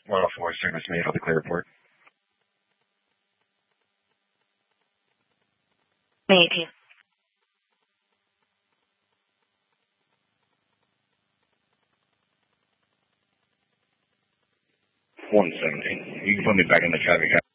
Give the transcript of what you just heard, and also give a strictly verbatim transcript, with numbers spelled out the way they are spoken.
one oh four, service made, I'll declare report. May eighteen. one seventeen. You can put me back in the traffic.